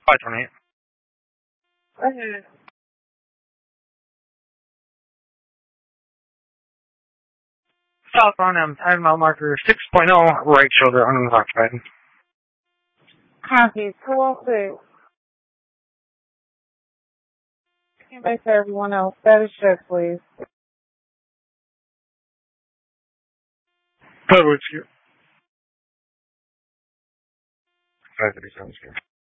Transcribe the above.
528. Okay. Southbound M10, mile marker 6.0, right shoulder unoccupied. Copy. 206. Stand by for everyone else. Status check, please. Good, what's your 537 here.